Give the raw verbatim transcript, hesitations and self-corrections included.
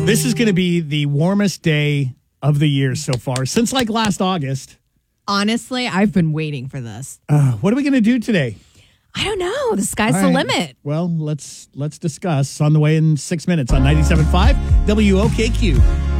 This is going to be the warmest day of the year so far, since like last August. Honestly, I've been waiting for this. Uh, what are we going to do today? I don't know. The sky's All the right. limit. Well, let's let's discuss on the way in six minutes on ninety-seven point five W O K Q.